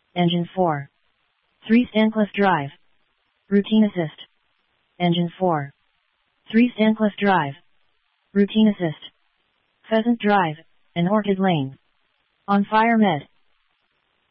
Engine 4. 3 Stancliffe Drive. Routine Assist. Engine 4. 3 Stancliffe Drive. Routine Assist. Pheasant Drive, and Orchid Lane. On Fire Med.